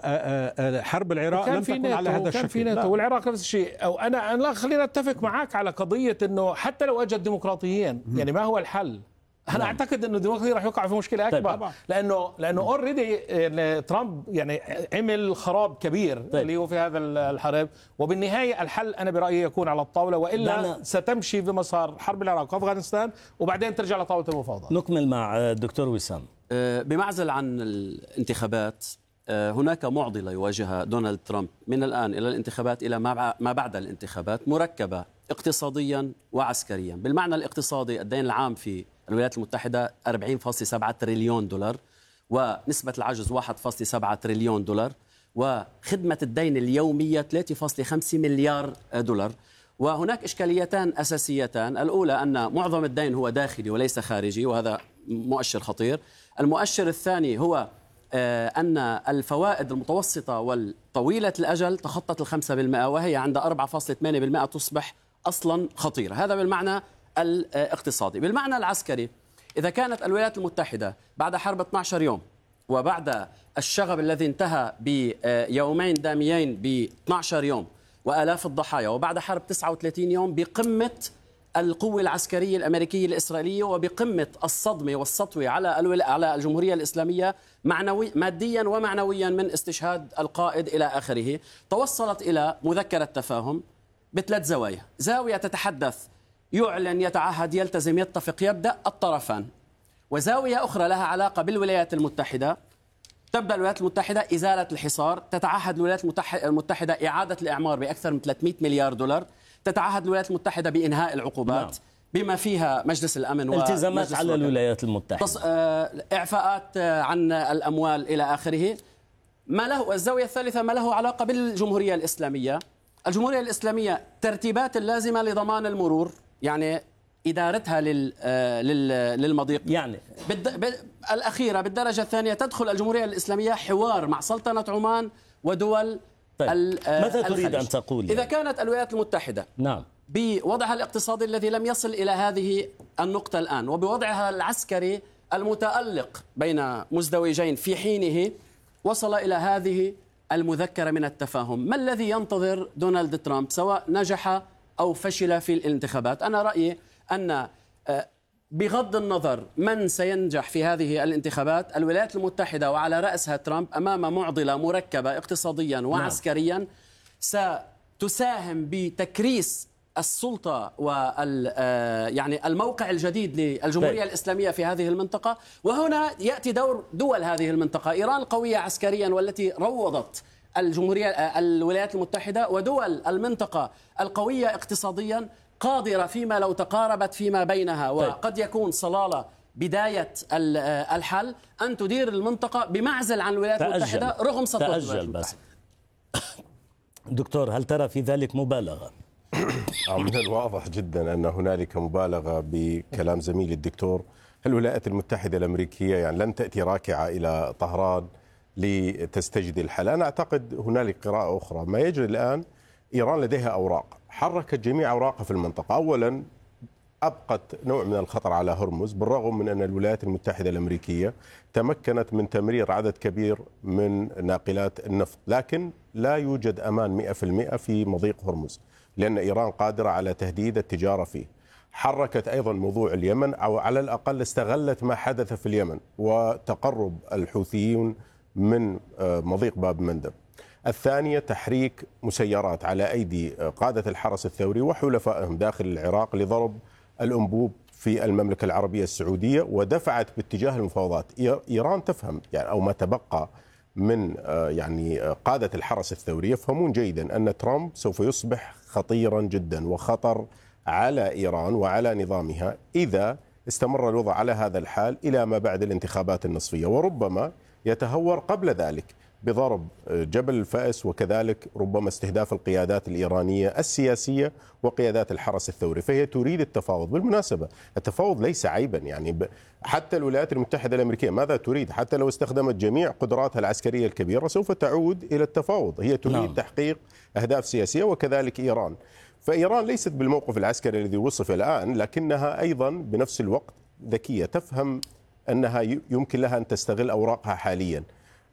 حرب العراق لم تكن على هذا الشكل. كان في ناتو والعراق نفس الشيء. أو أنا لا، خلينا نتفق معك على قضية أنه حتى لو أجت ديمقراطيين يعني ما هو الحل؟ أنا أعتقد أنه الديمقراطية راح يوقع في مشكلة أكبر. طيب. لأنه أوريدي يعني ترامب يعني عمل خراب كبير. طيب. اللي هو في هذا الحرب، وبالنهاية الحل أنا برأيي يكون على الطاولة، وإلا ستمشي بمسار حرب العراق وأفغانستان وبعدين ترجع لطاولة المفاوضات. نكمل مع الدكتور وسام. بمعزل عن الانتخابات، هناك معضلة يواجهها دونالد ترامب من الآن إلى الانتخابات إلى ما بعد الانتخابات، مركبة اقتصاديا وعسكريا. بالمعنى الاقتصادي، الدين العام في الولايات المتحدة 40.7 تريليون دولار، ونسبة العجز 1.7 تريليون دولار، وخدمة الدين اليومية 3.5 مليار دولار. وهناك إشكاليتان أساسيتان. الأولى أن معظم الدين هو داخلي وليس خارجي، وهذا مؤشر خطير. المؤشر الثاني هو أن الفوائد المتوسطة والطويلة الأجل تخطت 5%، وهي عند 4.8% تصبح أصلا خطيرة. هذا بالمعنى الاقتصادي. بالمعنى العسكري، إذا كانت الولايات المتحدة بعد حرب 12 يوم وبعد الشغب الذي انتهى بيومين داميين ب 12 يوم وآلاف الضحايا، وبعد حرب 39 يوم بقمة القوة العسكرية الأمريكية الإسرائيلية وبقمة الصدمة والسطوة على الجمهورية الإسلامية ماديا ومعنويا من استشهاد القائد إلى آخره، توصلت إلى مذكرة تفاهم بثلاث زوايا. زاوية تتحدث يعلن، يتعهد، يلتزم، يتفق، يبدأ الطرفان. وزاوية أخرى لها علاقة بالولايات المتحدة، تبدأ الولايات المتحدة إزالة الحصار، تتعهد الولايات المتحدة إعادة الإعمار بأكثر من 300 مليار دولار، تتعهد الولايات المتحدة بإنهاء العقوبات بما فيها مجلس الأمن التزامات على الولايات المتحدة، إعفاءات عن الأموال إلى آخره. ما له الزاوية الثالثة ما له علاقة بالجمهورية الإسلامية. الجمهورية الإسلامية ترتيبات اللازمة لضمان المرور، يعني إدارتها للمضيق. يعني الأخيرة بالدرجة الثانية تدخل الجمهورية الإسلامية حوار مع سلطنة عمان ودول. طيب. ماذا تريد أن تقول؟ إذا كانت الولايات المتحدة بوضعها الاقتصادي الذي لم يصل إلى هذه النقطة الآن، وبوضعها العسكري المتألق بين مزدوجين في حينه، وصل إلى هذه المذكرة من التفاهم، ما الذي ينتظر دونالد ترامب سواء نجح أو فشل في الانتخابات؟ أنا رأيي أن بغض النظر من سينجح في هذه الانتخابات، الولايات المتحدة وعلى رأسها ترامب أمام معضلة مركبة اقتصاديا وعسكريا ستساهم بتكريس السلطة يعني الموقع الجديد للجمهورية الإسلامية في هذه المنطقة. وهنا يأتي دور دول هذه المنطقة، إيران القوية عسكريا والتي روضت الولايات المتحدة، ودول المنطقة القوية اقتصاديا قادرة فيما لو تقاربت فيما بينها، وقد يكون صلالة بداية الحل أن تدير المنطقة بمعزل عن الولايات المتحدة رغم سطوة الولايات المتحدة. دكتور، هل ترى في ذلك مبالغة؟ من الواضح جدا أن هنالك مبالغة بكلام زميلي الدكتور. الولايات المتحدة الأمريكية يعني لن تأتي راكعة إلى طهران لتستجدي الحل. أنا أعتقد هنالك قراءة أخرى. ما يجري الآن، إيران لديها أوراق، حركت جميع أوراقها في المنطقة. أولا أبقت نوع من الخطر على هرمز، بالرغم من أن الولايات المتحدة الأمريكية تمكنت من تمرير عدد كبير من ناقلات النفط، لكن لا يوجد أمان 100% في مضيق هرمز، لأن إيران قادرة على تهديد التجارة فيه. حركت أيضا موضوع اليمن، أو على الأقل استغلت ما حدث في اليمن وتقرب الحوثيين من مضيق باب مندب. الثانية تحريك مسيرات على أيدي قادة الحرس الثوري وحلفائهم داخل العراق لضرب الأنبوب في المملكة العربية السعودية، ودفعت باتجاه المفاوضات. إيران تفهم يعني، أو ما تبقى من يعني قادة الحرس الثوري يفهمون جيدا أن ترامب سوف يصبح خطيرا جدا وخطر على إيران وعلى نظامها إذا استمر الوضع على هذا الحال إلى ما بعد الانتخابات النصفية، وربما يتهور قبل ذلك بضرب جبل الفأس، وكذلك ربما استهداف القيادات الإيرانية السياسية وقيادات الحرس الثوري. فهي تريد التفاوض. بالمناسبة التفاوض ليس عيبا، يعني حتى الولايات المتحدة الأمريكية ماذا تريد؟ حتى لو استخدمت جميع قدراتها العسكرية الكبيرة سوف تعود إلى التفاوض. هي تريد تحقيق أهداف سياسية، وكذلك إيران. فإيران ليست بالموقف العسكري الذي وصف الآن، لكنها أيضا بنفس الوقت ذكية، تفهم أنها يمكن لها أن تستغل أوراقها حاليا.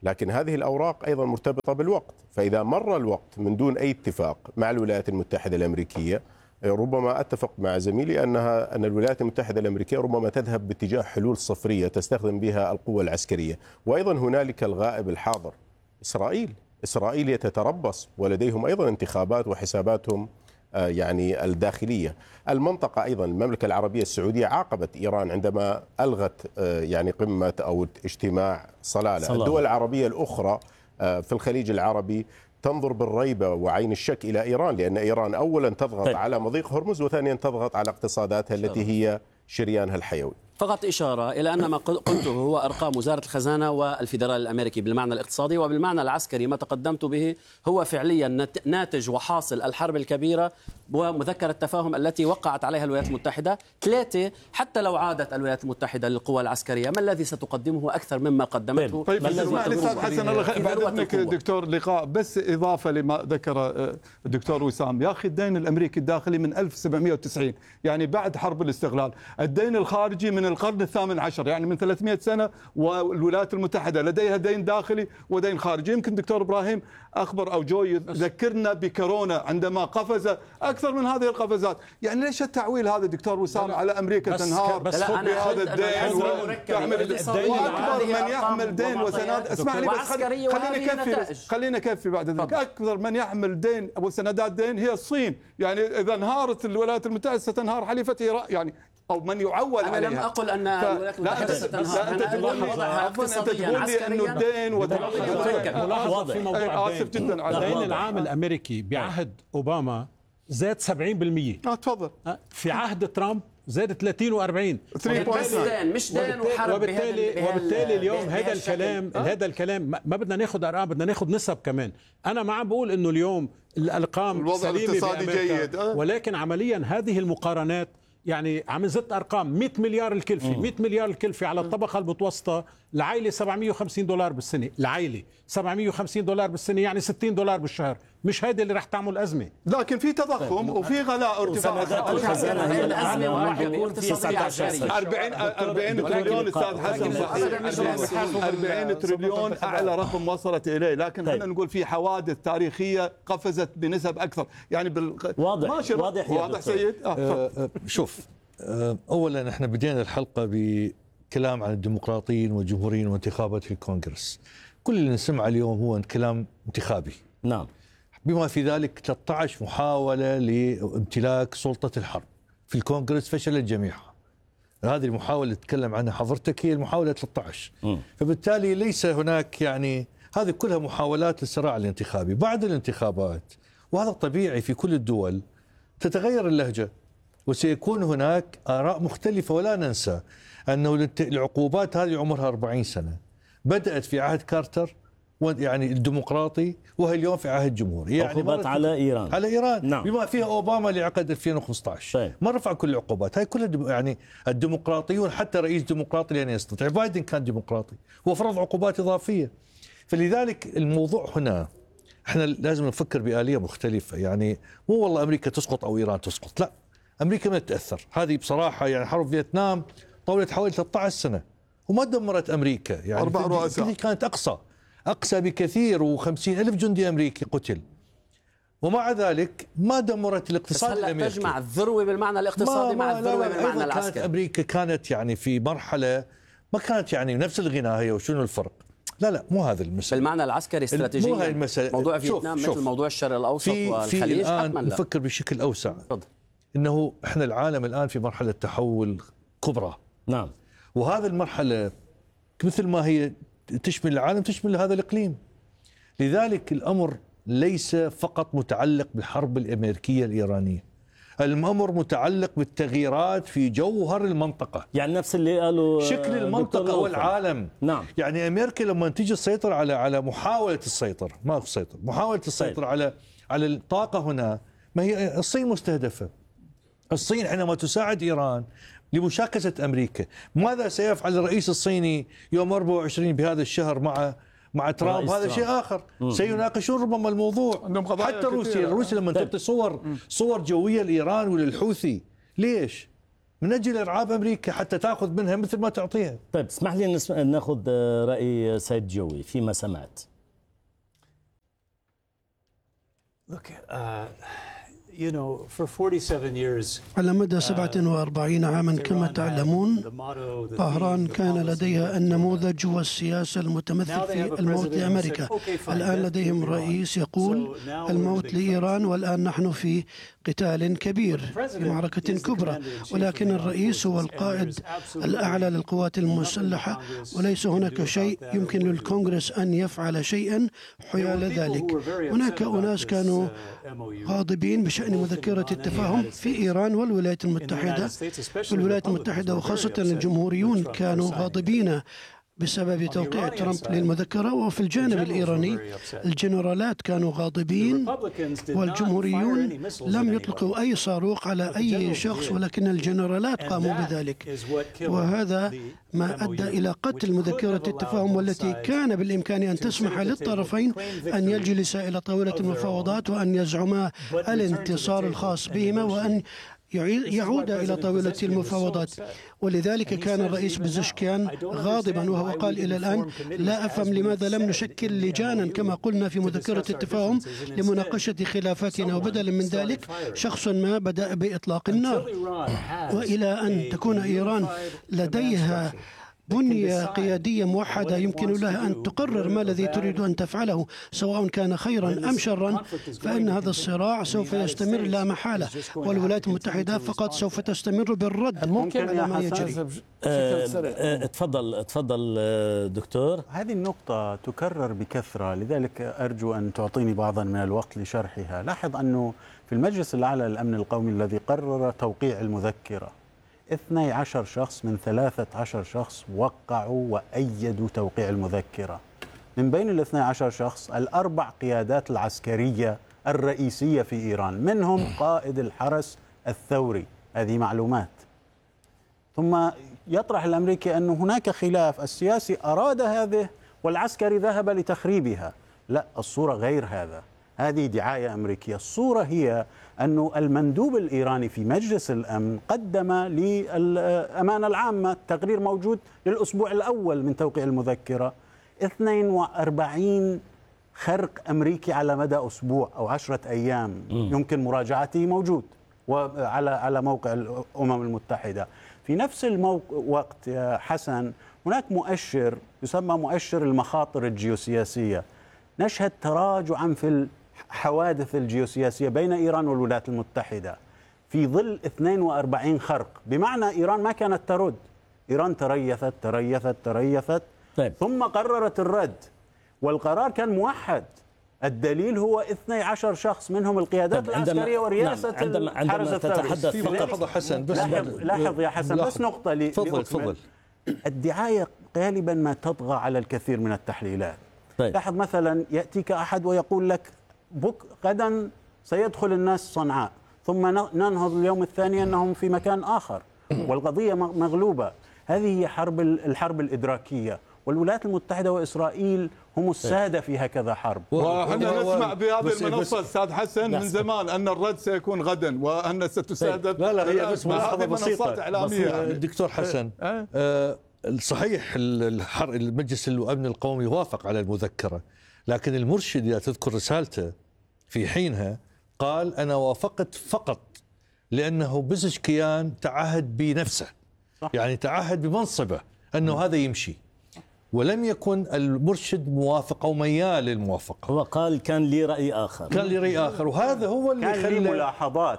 لكن هذه الأوراق أيضا مرتبطة بالوقت، فإذا مر الوقت من دون أي اتفاق مع الولايات المتحدة الأمريكية، ربما أتفق مع زميلي أن الولايات المتحدة الأمريكية ربما تذهب باتجاه حلول صفرية تستخدم بها القوة العسكرية. وأيضا هنالك الغائب الحاضر، إسرائيل تتربص ولديهم أيضا انتخابات وحساباتهم يعني الداخلية. المنطقة أيضا المملكة العربية السعودية عاقبت إيران عندما ألغت يعني قمة أو اجتماع صلالة. الدول العربية الأخرى في الخليج العربي تنظر بالريبة وعين الشك إلى إيران، لأن إيران أولا تضغط على مضيق هرمز، وثانيا تضغط على اقتصاداتها التي هي شريانها الحيوي. فقط إشارة إلى أن ما قلته هو أرقام وزارة الخزانة والفيدرالي الأمريكي بالمعنى الاقتصادي، وبالمعنى العسكري ما تقدمت به هو فعليا ناتج وحاصل الحرب الكبيرة ومذكرة تفاهم التي وقعت عليها الولايات المتحدة. 3، حتى لو عادت الولايات المتحدة للقوى العسكرية ما الذي ستقدمه أكثر مما قدمته؟ طيب اسمح لي أستاذ حسن، بعد إذنك دكتور لقاء، بس إضافة لما ذكر الدكتور وسام. يا أخي الدين الأمريكي الداخلي من 1790، يعني بعد حرب الاستقلال. الدين الخارجي من القرن ال18، يعني من 300 سنة، والولايات المتحدة لديها دين داخلي ودين خارجي. يمكن دكتور إبراهيم أخبر أو جو يذكرنا بكورونا عندما قفز أكثر من هذه القفزات. يعني ليش التعويل هذا دكتور وسام على أمريكا تنهار بهذا الدين وتعمل وأكبر من يحمل دين وسناد؟ اسمح لي بس خلينا كفي بعد ذلك. أكثر من يحمل دين وسندات دين هي الصين. يعني إذا انهارت الولايات المتحدة ستنهار حليفتها، يعني أو من يعول عليها. أنا لم أقل أن الولايات المتحدة ستنهار. أنت تقول لي إنه الدين واضح في موضوع آسف جدا على الدين العام الأمريكي بعهد أوباما زاد 70%. تفضل. في عهد ترامب زاد 30 و40. مش دين وحرب. وبالتالي اليوم هذا الكلام ما بدنا ناخذ ارقام، بدنا ناخذ نسب كمان. انا ما عم بقول انه اليوم الارقام سليمه جيد، ولكن عمليا هذه المقارنات يعني عم نزت ارقام 100 مليار الكلفه. 100 مليار الكلفه على الطبقه المتوسطه لعائله $750 بالسنه، لعائله $750 بالسنه يعني $60 بالشهر. مش هذه اللي رح تعمل ازمه، لكن في تضخم وفي غلاء ارتفاع. الخزانه هي الازمه وراح يكون في 40 تريليون استاذ حسن، صحيح 40 تريليون اعلى رقم وصلت اليه، لكن احنا نقول في حوادث تاريخيه قفزت بنسب اكثر. يعني واضح سيد. شوف، اولا احنا بدينا الحلقه بكلام عن الديمقراطيين والجمهوريين وانتخابات في الكونغرس. كل اللي نسمعه اليوم هو كلام انتخابي. نعم. بما في ذلك 13 محاولة لامتلاك سلطة الحرب في الكونغرس فشلت جميعها. هذه المحاولة اللي تتكلم عنها حضرتك هي المحاولة 13. فبالتالي ليس هناك، يعني هذه كلها محاولات للصراع الانتخابي. بعد الانتخابات، وهذا طبيعي في كل الدول، تتغير اللهجة وسيكون هناك آراء مختلفة. ولا ننسى أنه العقوبات هذه عمرها 40 سنة، بدأت في عهد كارتر يعني الديمقراطي، وهي اليوم في عهد جمهوري. يعني عقوبات على إيران. نعم. بما فيها أوباما لعقد 2015 ما رفع كل العقوبات. هاي كلها يعني الديمقراطيون، حتى رئيس ديمقراطي لن يستطيع. بايدن كان ديمقراطي وفرض عقوبات إضافية. فلذلك الموضوع هنا احنا لازم نفكر بآلية مختلفة. يعني مو والله أمريكا تسقط أو إيران تسقط، لا، أمريكا ما تتأثر. هذه بصراحة يعني حرب فيتنام طولت حوالي 13 سنة وما دمرت أمريكا. يعني 4 رؤساء كانت أقصى بكثير، و50,000 جندي أمريكي قتل، ومع ذلك ما دمرت الاقتصاد الأمريكي. تجمع الذروة بالمعنى الاقتصادي مع الذروة بالمعنى العسكري. أمريكا كانت يعني في مرحلة ما كانت يعني نفس الغناء هي، وشنو الفرق؟ لا مو هذا المسألة. بالمعنى العسكري استراتيجيا مو هاي المسألة. موضوع فيتنام مثل موضوع الشرق الأوسط والخليج. الآن نفكر بشكل أوسع. إنه إحنا العالم الآن في مرحلة تحول كبرى. نعم. وهذا المرحلة مثل ما هي تشمل العالم تشمل هذا الإقليم. لذلك الأمر ليس فقط متعلق بالحرب الأمريكية الإيرانية، الأمر متعلق بالتغييرات في جوهر المنطقة. يعني نفس اللي قالوا شكل المنطقة والعالم. نعم. يعني أمريكا لما تيجي تسيطر على محاولة السيطرة، ما السيطرة، محاولة السيطرة على الطاقة هنا، ما هي الصين مستهدفة. الصين حينما تساعد إيران لمشاكسة أمريكا، ماذا سيفعل الرئيس الصيني يوم 24 بهذا الشهر مع ترامب؟ هذا شيء آخر. سيناقشون ربما الموضوع. حتى روسيا لما تعطي صور جوية لإيران وللحوثي. ليش؟ من أجل إرعاب أمريكا حتى تأخذ منها مثل ما تعطيها. طيب اسمح لي ناخذ رأي سيد جوي فيما سمعت. على مدى 47 عاما كما تعلمون، طهران كان لديها النموذج والسياسة المتمثل في الموت لأمريكا. الآن لديهم رئيس يقول الموت لإيران، والآن نحن في قتال كبير، في معركة كبرى، ولكن الرئيس هو القائد الأعلى للقوات المسلحة، وليس هناك شيء يمكن للكونغرس أن يفعل شيئا حيال ذلك. هناك أناس كانوا غاضبين بشأن مذكرة التفاهم في إيران والولايات المتحدة. والولايات المتحدة وخاصة الجمهوريون كانوا غاضبين بسبب توقيع ترامب للمذكرة، وفي الجانب الإيراني الجنرالات كانوا غاضبين، والجمهوريون لم يطلقوا أي صاروخ على أي شخص، ولكن الجنرالات قاموا بذلك، وهذا ما أدى إلى قتل مذكرة التفاهم، والتي كان بالإمكان أن تسمح للطرفين أن يجلسا إلى طاولة المفاوضات وأن يزعما الانتصار الخاص بهما وأن يعود إلى طاولة المفاوضات. ولذلك كان الرئيس بزشكيان غاضبا، وهو قال إلى الآن لا أفهم لماذا لم نشكل لجانا كما قلنا في مذكرة التفاهم لمناقشة خلافاتنا، وبدلا من ذلك شخص ما بدأ بإطلاق النار. وإلى أن تكون إيران لديها بنية قيادية موحدة يمكن لها أن تقرر ما الذي تريد أن تفعله سواء كان خيرا أم شرا، فإن هذا الصراع سوف يستمر لا محالة، والولايات المتحدة فقط سوف تستمر بالرد ممكن على ما يجري. تفضل دكتور. هذه النقطة تكرر بكثرة، لذلك أرجو أن تعطيني بعضا من الوقت لشرحها. لاحظ أنه في المجلس الأعلى للأمن القومي الذي قرر توقيع المذكرة 12 شخص من 13 شخص وقعوا وأيدوا توقيع المذكرة. من بين ال 12 شخص الأربع قيادات العسكرية الرئيسية في إيران، منهم قائد الحرس الثوري. هذه معلومات. ثم يطرح الأمريكي أن هناك خلاف، السياسي أراد هذه والعسكري ذهب لتخريبها. لا، الصورة غير هذا، هذه دعاية أمريكية. الصورة هي أن المندوب الإيراني في مجلس الأمن قدم للأمانة العامة تقرير موجود للأسبوع الأول من توقيع المذكرة، 42 خرق أمريكي على مدى أسبوع أو 10 أيام، يمكن مراجعته، موجود على موقع الأمم المتحدة. في نفس الوقت يا حسن هناك مؤشر يسمى مؤشر المخاطر الجيوسياسية. نشهد تراجعا في الحوادث الجيوسياسية بين إيران والولايات المتحدة في ظل 42 خرق، بمعنى إيران ما كانت ترد، إيران تريثت طيب. ثم قررت الرد، والقرار كان موحد. الدليل هو 12 شخص منهم القيادات العسكرية ورئاسة الحرس الثوري. لحظة حسن، بس لاحظ يا حسن، بس نقطة تفضل. الدعاية غالبا ما تطغى على الكثير من التحليلات. طيب. لاحظ مثلا يأتيك أحد ويقول لك غدا سيدخل الناس صنعاء، ثم ننهض اليوم الثاني أنهم في مكان آخر والقضية مغلوبة. هذه هي الحرب الإدراكية، والولايات المتحدة وإسرائيل هم السادة في هكذا حرب. وحنا نسمع بهذه المنصة أستاذ حسن من زمان أن الرد سيكون غدا وأن ستسادة. لا هي بس هذه منصات إعلامية يعني. دكتور حسن، صحيح المجلس الأمن القومي وافق على المذكرة، لكن المرشد إذا تذكر رسالته في حينها قال أنا وافقت فقط لأنه بزشكيان تعهد بنفسه، يعني تعهد بمنصبه أنه هذا يمشي، ولم يكن المرشد موافق أو ميال للموافقة. هو قال كان لي رأي آخر، وهذا هو اللي كان لي ملاحظات.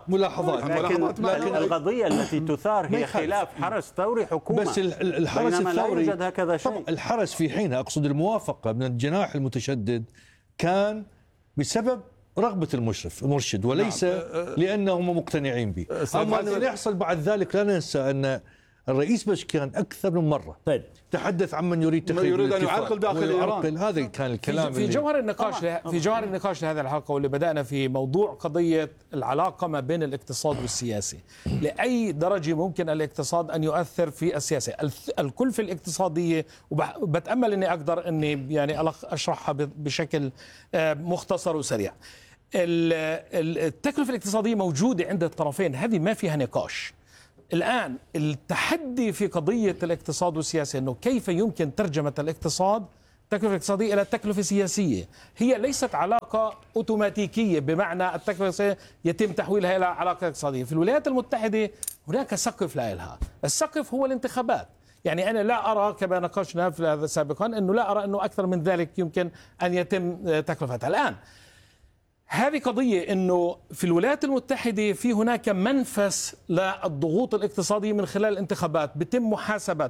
لكن القضية التي تثار هي خلاف حرس ثوري حكومة، بس الحرس الثوري لا يوجد هكذا شيء. الحرس في حينها، أقصد الموافقة من الجناح المتشدد كان بسبب رغبة المرشد وليس لأنهم مقتنعين به. أما اللي يحصل بعد ذلك لا ننسى أن الرئيس بزشكيان أكثر من مرة تحدث عن من يريد تخريب يريد أن يعرقل داخل إيران. هذا كان الكلام في جوهر النقاش لهذه الحلقة، واللي بدأنا في موضوع قضية العلاقة ما بين الاقتصاد والسياسة. لأي درجة ممكن الاقتصاد أن يؤثر في السياسة؟ الكلفة الاقتصادية، وبتأمل أني أقدر أني يعني أشرحها بشكل مختصر وسريع. التكلفة الاقتصادية موجودة عند الطرفين، هذه ما فيها نقاش. الآن التحدي في قضية الاقتصاد والسياسة أنه كيف يمكن ترجمة الاقتصاد التكلفة الاقتصادية إلى التكلفة السياسية. هي ليست علاقة أوتوماتيكية بمعنى التكلفة السياسية يتم تحويلها إلى علاقة اقتصادية. في الولايات المتحدة هناك سقف لها، السقف هو الانتخابات. يعني أنا لا أرى كما ناقشنا في هذا سابقا أنه لا أرى أنه أكثر من ذلك يمكن أن يتم تكلفتها. الآن هذه قضية أنه في الولايات المتحدة في هناك منفس للضغوط الاقتصادية من خلال الانتخابات، بتم محاسبة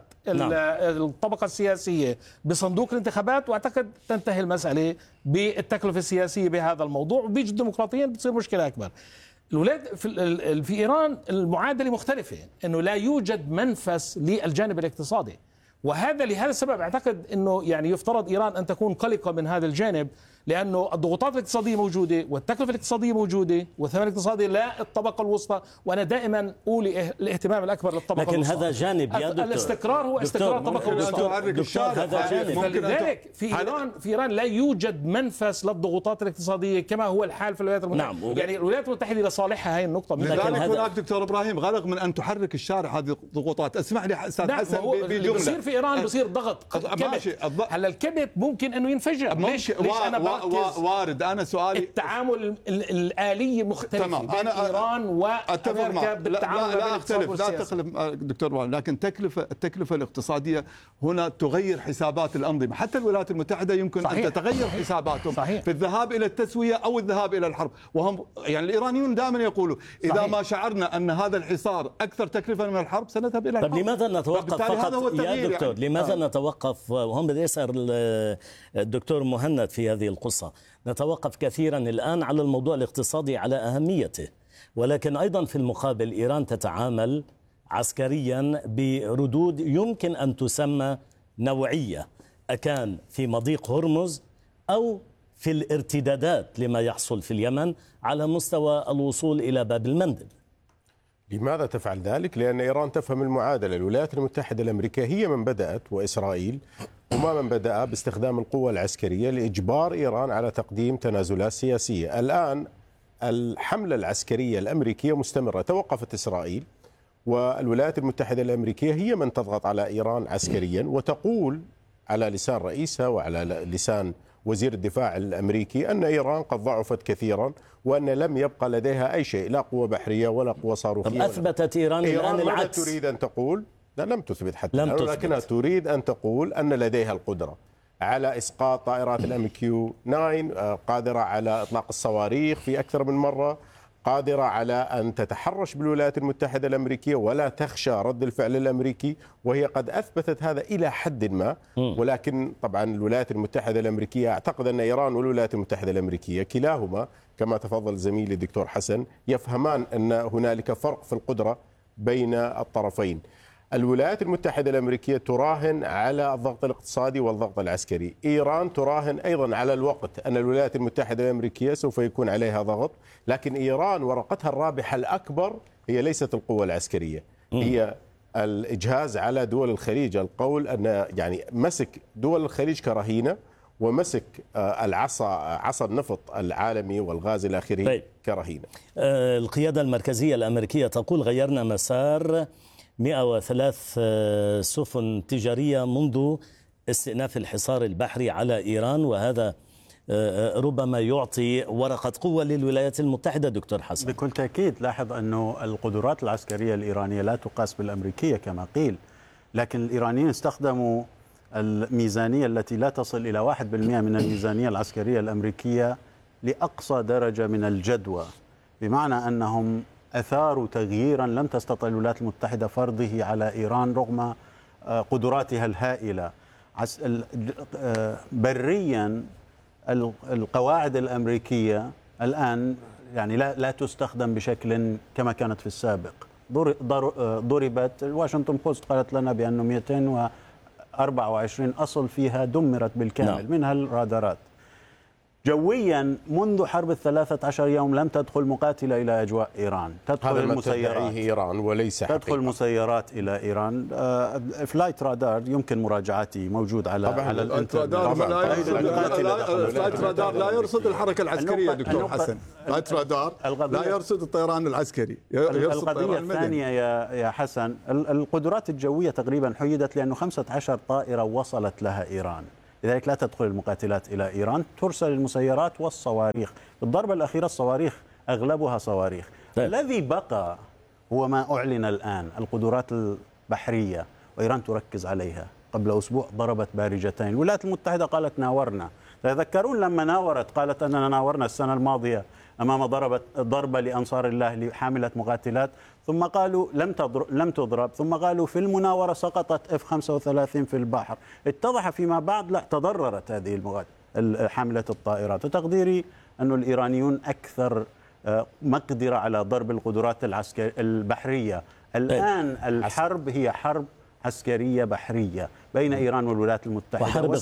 الطبقة السياسية بصندوق الانتخابات، وأعتقد تنتهي المسألة بالتكلفة السياسية بهذا الموضوع، وبيجي الديمقراطيين بتصير مشكلة أكبر. الولايات في إيران المعادلة مختلفة، أنه لا يوجد منفس للجانب الاقتصادي، وهذا لهذا السبب أعتقد أنه يعني يفترض إيران أن تكون قلقة من هذا الجانب، لأنه الضغوطات الاقتصادية موجودة والتكلفة الاقتصادية موجودة والثمن الاقتصادي لا الطبقة الوسطى. وأنا دائما أولي الاهتمام الأكبر للطبقة لكن الوسطى. هذا جانب يا دكتور. الاستقرار هو استقرار الطبقة الوسطى. هذا جانب. فلذلك في إيران لا يوجد منفس للضغوطات الاقتصادية كما هو الحال في الولايات المتحدة. يعني الولايات المتحدة لصالحها هاي النقطة. لذلك هناك دكتور إبراهيم غرق من أن تحرك الشارع هذه الضغوطات. اسمح لي أستاذ حسن اللي بصير في إيران بصير ضغط كبت. هلا الكبت ممكن أنه ينفجر. ليش أنا بركز؟ وارد. أنا سؤالي التعامل الآلية مختلفة بين إيران وأمريكا بالتعامل. لا أختلف، لا تختلف دكتور وائل، لكن التكلفة الاقتصادية هنا تغير حسابات الأنظمة. حتى الولايات المتحدة يمكن أن تتغير حساباتهم في الذهاب إلى التسوية أو الذهاب إلى الحرب. وهم يعني الإيرانيون دائما يقولوا إذا ما شعرنا أن هذا الحصار أكثر تكلفة من الحرب سنذهب إلى الحرب. طب لماذا نتوقف فقط يا دكتور؟ يعني لماذا نتوقف، وهم بدي أسأل الدكتور مهند في هذه القصة، نتوقف كثيرا الآن على الموضوع الاقتصادي على أهميته، ولكن أيضا في المقابل إيران تتعامل عسكريا بردود يمكن أن تسمى نوعية، أكان في مضيق هرمز أو في الارتدادات لما يحصل في اليمن على مستوى الوصول إلى باب المندب. لماذا تفعل ذلك؟ لأن إيران تفهم المعادلة. الولايات المتحدة الأمريكية هي من بدأت، وإسرائيل وما من بدأ باستخدام القوة العسكرية لإجبار إيران على تقديم تنازلات سياسية. الآن الحملة العسكرية الأمريكية مستمرة. توقفت إسرائيل، والولايات المتحدة الأمريكية هي من تضغط على إيران عسكريا، وتقول على لسان رئيسها وعلى لسان وزير الدفاع الأمريكي أن إيران قد ضعفت كثيرا، وأن لم يبقى لديها أي شيء، لا قوة بحرية ولا قوة صاروخية. أثبتت إيران الآن العكس. تريد أن تقول، لا لم تثبت حتى الآن، ولكنها تريد أن تقول أن لديها القدرة على إسقاط طائرات الMQ-9، قادرة على إطلاق الصواريخ في أكثر من مرة، قادرة على أن تتحرش بالولايات المتحدة الأمريكية ولا تخشى رد الفعل الأمريكي، وهي قد أثبتت هذا إلى حد ما. ولكن طبعا الولايات المتحدة الأمريكية، أعتقد أن إيران والولايات المتحدة الأمريكية كلاهما كما تفضل زميلي الدكتور حسن يفهمان أن هنالك فرق في القدرة بين الطرفين. الولايات المتحدة الأمريكية تراهن على الضغط الاقتصادي والضغط العسكري. إيران تراهن أيضا على الوقت، أن الولايات المتحدة الأمريكية سوف يكون عليها ضغط، لكن إيران ورقتها الرابحة الأكبر هي ليست القوة العسكرية، هي الإجهاز على دول الخليج. القول أن يعني مسك دول الخليج كرهينة، ومسك عصا النفط العالمي والغاز إلى آخره كرهينة. القيادة المركزية الأمريكية تقول غيرنا مسار 103 سفن تجارية منذ استئناف الحصار البحري على إيران، وهذا ربما يعطي ورقة قوة للولايات المتحدة. دكتور حسن، بكل تأكيد لاحظ أنه القدرات العسكرية الإيرانية لا تقاس بالأمريكية كما قيل، لكن الإيرانيين استخدموا الميزانية التي لا تصل إلى 1% من الميزانية العسكرية الأمريكية لأقصى درجة من الجدوى، بمعنى أنهم أثاروا تغييرا لم تستطع الولايات المتحدة فرضه على إيران رغم قدراتها الهائلة. بريا القواعد الأمريكية الآن يعني لا تستخدم بشكل كما كانت في السابق. ضربت، الواشنطن بوست قالت لنا بأنه 224 أصل فيها دمرت بالكامل، منها الرادارات. جويا منذ حرب 13 يوم لم تدخل مقاتلة إلى أجواء إيران. تدخل المسيرات إيران وليس تدخل مسيرات إلى إيران. فلايت رادار يمكن مراجعتي موجود على الانترنت. فلايت رادار لا يرصد الحركة العسكرية دكتور حسن. فلايت رادار لا يرصد الطيران العسكري، يرصد القضية الثانية يا حسن، القدرات الجوية تقريبا حيدت لأنه 15 طائرة وصلت لها إيران، لذلك لا تدخل المقاتلات إلى إيران، ترسل المسيرات والصواريخ. بالضربة الأخيرة الصواريخ أغلبها صواريخ. الذي بقى هو ما أعلن الآن، القدرات البحرية، وإيران تركز عليها. قبل أسبوع ضربت بارجتين، الولايات المتحدة قالت ناورنا. تذكرون لما ناورت قالت أننا ناورنا السنة الماضية أمام ضربة لأنصار الله حاملة مقاتلات، ثم قالوا لم تضرب، ثم قالوا في المناورة سقطت F-35 في البحر. اتضح فيما بعد لا، تضررت هذه حاملة الطائرات. وتقديري أن الإيرانيون أكثر مقدرة على ضرب القدرات البحرية. الآن الحرب هي حرب عسكرية بحرية بين إيران والولايات المتحدة، وحرب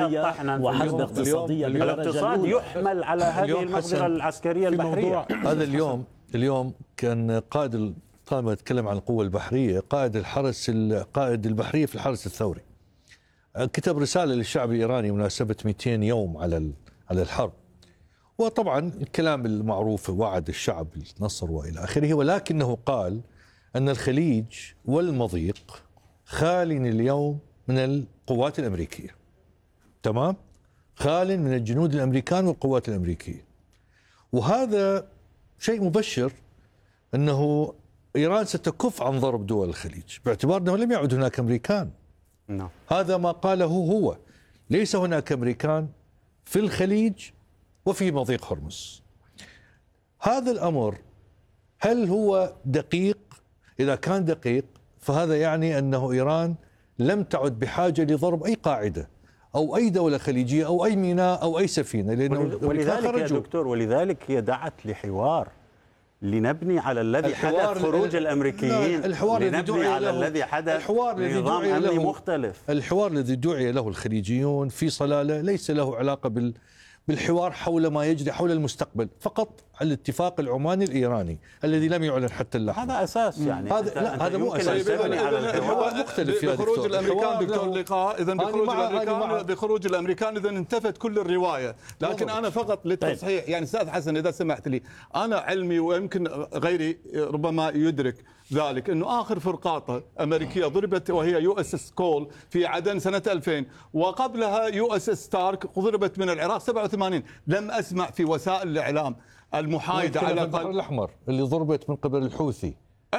اقتصادية. الاقتصاد يحمل على هذه المقدرة العسكرية البحرية. هذا اليوم كان قائد طالما نتكلم عن القوة البحرية، قائد البحرية في الحرس الثوري كتب رسالة للشعب الإيراني مناسبة 200 يوم على الحرب. وطبعا الكلام المعروف، وعد الشعب بالنصر وإلى آخره، ولكنه قال أن الخليج والمضيق خال اليوم من القوات الأمريكية، تمام؟ خال من الجنود الأمريكان والقوات الأمريكية. وهذا شيء مبشر أنه إيران ستكف عن ضرب دول الخليج، باعتبار أنه لم يعد هناك أمريكان. هذا ما قاله هو، ليس هناك أمريكان في الخليج وفي مضيق هرمز. هذا الأمر هل هو دقيق؟ إذا كان دقيق فهذا يعني أنه إيران لم تعد بحاجة لضرب أي قاعدة أو أي دولة خليجية أو أي ميناء أو أي سفينة، لأنه ولذلك يا دكتور، ولذلك هي دعت لحوار لنبني على الذي حدث خروج الأمريكيين، لنبني على الذي حدث نظام أمني مختلف. الحوار الذي دعي له الخليجيون في صلالة ليس له علاقة بالحوار حول ما يجري حول المستقبل، فقط على الاتفاق العماني الإيراني الذي لم يعلن حتى اللحظة. هذا أساس يعني، هذا مو أساس. الحوار مختلف يا دكتور. الأمريكان دكتور لقاء، إذا بخروج الأمريكان إذا انتفت كل الرواية. لكن أنا فقط للتصحيح يعني أستاذ حسن إذا سمحت لي، أنا علمي ويمكن غيري ربما يدرك ذلك أنه آخر فرقاطة أمريكية ضربت وهي USS كول في عدن سنة 2000، وقبلها USS ستارك ضربت من العراق 87. لم أسمع في وسائل الإعلام المحايدة على البحر الأحمر اللي ضربت من قبل الحوثي.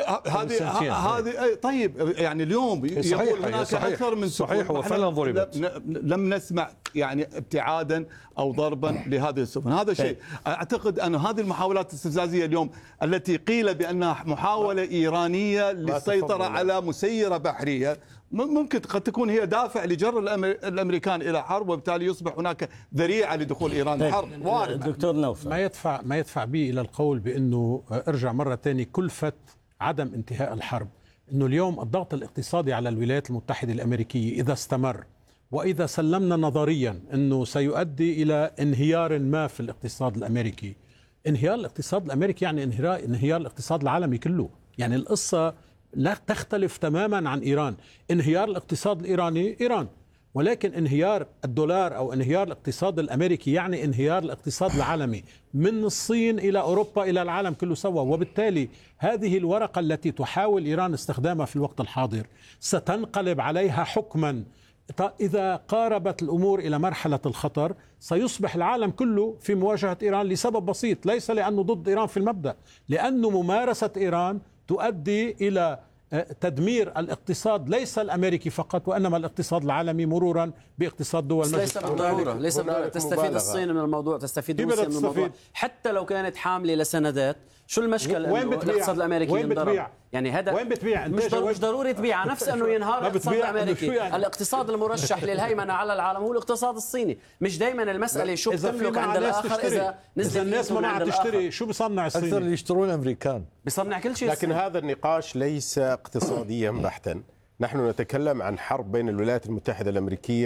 هذه طيب يعني اليوم يقول هناك أكثر من صحيح وفعلا ضربت. لم نسمع يعني ابتعادا أو ضربا لهذه السفن. هذا شيء أعتقد أن هذه المحاولات الاستفزازية اليوم التي قيل بأنها محاولة إيرانية للسيطرة على مسيرة بحرية، ممكن قد تكون هي دافع لجر الأمريكان إلى حرب، وبالتالي يصبح هناك ذريعة لدخول إيران الحرب. دكتور نوفل، ما يدفع به إلى القول بأنه ارجع مرة ثانية كلفة عدم انتهاء الحرب، أنه اليوم الضغط الاقتصادي على الولايات المتحدة الأمريكية إذا استمر، وإذا سلمنا نظريا أنه سيؤدي إلى انهيار ما في الاقتصاد الأمريكي. انهيار الاقتصاد الأمريكي يعني انهيار الاقتصاد العالمي كله. يعني القصة لا تختلف تماما عن إيران. انهيار الاقتصاد الإيراني إيران، ولكن انهيار الدولار أو انهيار الاقتصاد الأمريكي يعني انهيار الاقتصاد العالمي من الصين إلى أوروبا إلى العالم كله سوا. وبالتالي هذه الورقة التي تحاول إيران استخدامها في الوقت الحاضر ستنقلب عليها حكما. إذا قاربت الأمور إلى مرحلة الخطر سيصبح العالم كله في مواجهة إيران لسبب بسيط، ليس لأنه ضد إيران في المبدأ، لأنه ممارسة إيران تؤدي إلى تدمير الاقتصاد ليس الأمريكي فقط، وإنما الاقتصاد العالمي مرورا باقتصاد دول المجلس. ليس بالضرورة، ليس بالضرورة تستفيد الصين من الموضوع، تستفيد روسيا من الموضوع، حتى لو كانت حاملة لسندات. شو المشكلة؟ وين بتبيع؟ الاقتصاد الأمريكي وين بتبيع؟ يعني هذا وين بتبيع؟ مش ضروري تبيع، نفس انه ينهار الاقتصاد الامريكي. يعني الاقتصاد المرشح للهيمنه على العالم هو الاقتصاد الصيني. مش دائما المساله شو بتملك عند الاخر. اذا الناس منعت تشتري، شو بيصنع الصيني؟ اكثر اللي يشترون الامريكان، بيصنع كل شيء. لكن هذا النقاش ليس اقتصاديا بحتا. نحن نتكلم عن حرب بين الولايات المتحده الامريكيه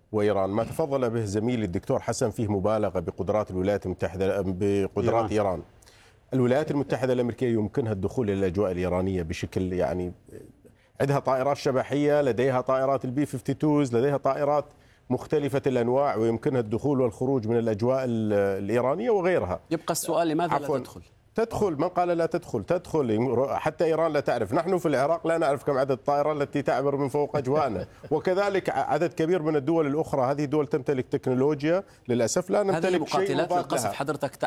وإيران. ما تفضل به زميلي الدكتور حسن فيه مبالغة بقدرات الولايات المتحدة، بقدرات إيران. الولايات المتحدة الأمريكية يمكنها الدخول إلى الأجواء الإيرانية بشكل يعني عندها طائرات شبحية، لديها طائرات البي 52، لديها طائرات مختلفة الأنواع، ويمكنها الدخول والخروج من الأجواء الإيرانية وغيرها. يبقى السؤال لماذا لا تدخل؟ تدخل، من قال لا تدخل؟ تدخل. حتى إيران لا تعرف. نحن في العراق لا نعرف كم عدد الطائرات التي تعبر من فوق أجواءنا، وكذلك عدد كبير من الدول الأخرى. هذه دول تمتلك تكنولوجيا، للأسف لا نمتلك شيء. هذه مقاتلات للقصف حضرتك